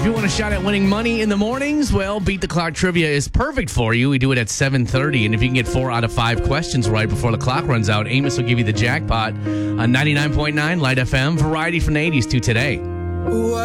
you want a shot at winning money in the mornings, well, Beat the Clock Trivia is perfect for you. We do it at 7:30, and if you can get 4 out of 5 questions right before the clock runs out, Amos will give you the jackpot on 99.9 Light FM, variety from the 80s to today.